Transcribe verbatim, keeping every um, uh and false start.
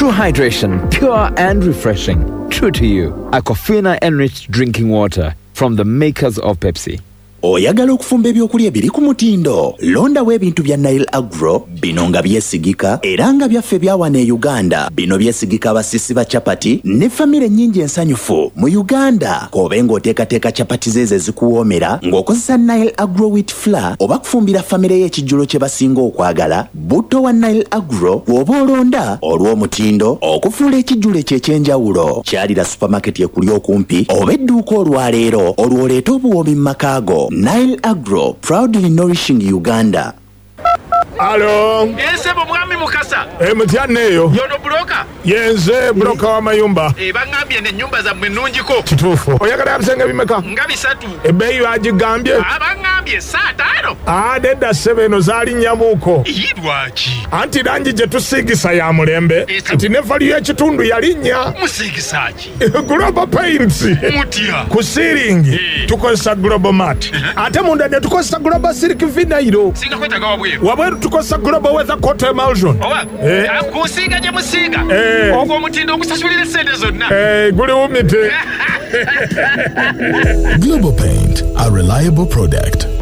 True hydration, pure and refreshing. True to you. Aquafina enriched drinking water from the makers of Pepsi. Oyagala okufumba ebyokulya biri ku mutindo. Londawo ebintu bya Nile Agro bino nga byesigika era nga byaffe byawana e Uganda. Bino byesigika abasisi ba chapati ne famire nnyingi ensanyufu mu Uganda. Kobe ng'oteekateeka chapati zeeze zikuwoomera ng'okozesa Nile Agro wheat flour oba kufumbira famire y'ekijjulo kye basinga okwagala. Butto wa Nile Agro bw'oba olonda olw'omutindo okufuula ekijjulo eky'ekyenjawulo. Kyalira supermarket ekuli okumpi oba edduuka olwaleero olwoleeta obuwoomi mu makaago. Nile Agro, proudly nourishing Uganda. Alo. Ese bomwami mukasa. E mutyaneyo. Yono broka. Yenze broka wa mayumba. E bangambye ne nyumba za mwenunjiko. Kituufu. Oyagala abisenge bimeka? Nga bisatu. Ebbeeyi bagigambye? Abangambye saa taano. Ah, nedda ssebe eno zaali nnyamuuko. Lwaki? Anti langi gye tusiigisa ya mulembe. Anti ne valiyo ekitundu yalinnya. Musiigisa ki? Global Paints. Mutya. Ku siiringi tukozesa Global Mat. Ate munda ne tukozesa Global Silk Vinyl. Singa kwetaga wabweru. Wabweru tukozesa Global Weather Coat Emulsion. Owa. Eh. Akusiiga gye musiiga. Eh. Ogwo omutindo okusasulira ssente zonna. Eh, guli wumite. Global Paint, a reliable product.